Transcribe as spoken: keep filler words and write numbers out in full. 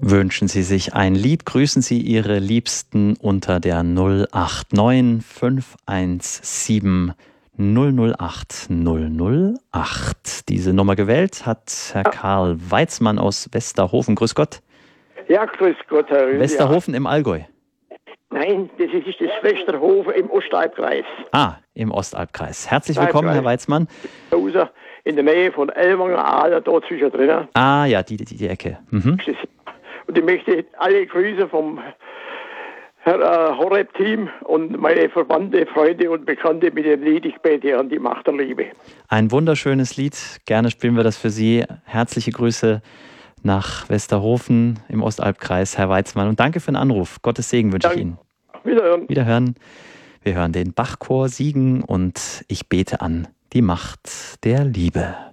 Wünschen Sie sich ein Lied, grüßen Sie Ihre Liebsten unter der null acht neun fünf eins sieben null null acht null null acht. Diese Nummer gewählt hat Herr Karl Weizmann aus Westerhofen. Grüß Gott. Ja, grüß Gott, Herr Rühl. Westerhofen im Allgäu. Nein, das ist das Westerhofen im Ostalbkreis. Ah, im Ostalbkreis. Herzlich willkommen, Herr Weizmann. In der Nähe von Ellwanger, Ader, dort zwischendrin. Ah ja, die, die, die Ecke. Mhm. Und ich möchte alle Grüße vom Herr äh, Horeb-Team und meine Verwandte, Freunde und Bekannte mit dem Lied Ich bete an die Macht der Liebe. Ein wunderschönes Lied. Gerne spielen wir das für Sie. Herzliche Grüße nach Westerhofen im Ostalbkreis, Herr Weizmann. Und danke für den Anruf. Gottes Segen wünsche ich Ihnen. Wiederhören. Wiederhören. Wir hören den Bachchor Siegen und Ich bete an die Macht der Liebe.